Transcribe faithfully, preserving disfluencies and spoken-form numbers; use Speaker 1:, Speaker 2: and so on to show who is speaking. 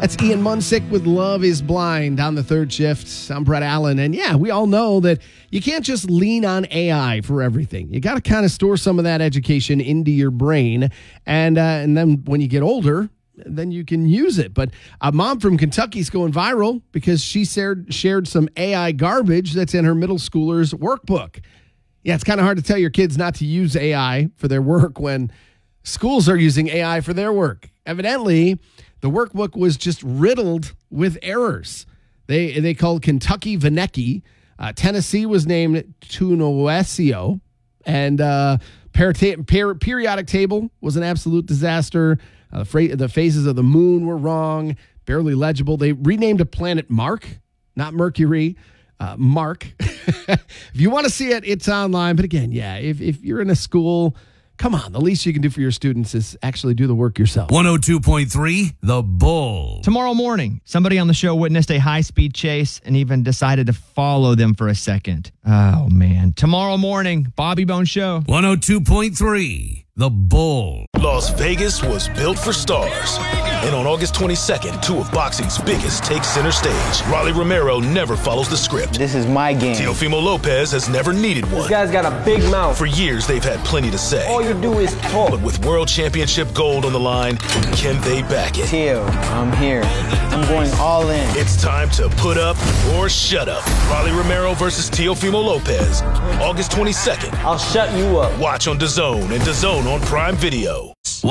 Speaker 1: That's Ian Munsick with Love is Blind on the third shift. I'm Brett Allen. And yeah, we all know that you can't just lean on A I for everything. You got to kind of store some of that education into your brain. And, uh, and then when you get older, then you can use it. But a mom from Kentucky is going viral because she shared, shared some A I garbage that's in her middle schooler's workbook. Yeah, it's kind of hard to tell your kids not to use A I for their work when schools are using A I for their work. Evidently, the workbook was just riddled with errors. They they called Kentucky Vanecki. Uh, Tennessee was named Tunoesio. And uh, per- per- periodic table was an absolute disaster. Uh, the, fra- the phases of the moon were wrong, barely legible. They renamed a planet Mark, not Mercury, uh, Mark. If you want to see it, it's online. But again, yeah, if, if you're in a school, come on, the least you can do for your students is actually do the work yourself.
Speaker 2: one oh two point three The Bull.
Speaker 3: Tomorrow morning, somebody on the show witnessed a high-speed chase and even decided to follow them for a second. Oh, man. Tomorrow morning, Bobby Bone Show.
Speaker 2: one oh two point three The Bull.
Speaker 4: Las Vegas was built for stars. And on August twenty-second, two of boxing's biggest take center stage. Rolly Romero never follows the script.
Speaker 5: This is my game.
Speaker 4: Teofimo Lopez has never needed one.
Speaker 5: This guy's got a big mouth.
Speaker 4: For years, they've had plenty to say.
Speaker 5: All you do is talk.
Speaker 4: But with World Championship gold on the line, can they back it?
Speaker 5: Teo, I'm here. I'm going all in.
Speaker 4: It's time to put up or shut up. Rolly Romero versus Teofimo Lopez. August twenty-second.
Speaker 5: I'll shut you up.
Speaker 4: Watch on DAZN and DAZN on Prime Video.